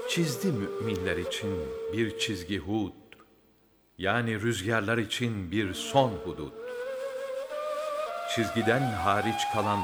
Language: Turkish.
Çizdi müminler için bir çizgi hud, yani rüzgarlar için bir son hudut. Çizgiden hariç kalan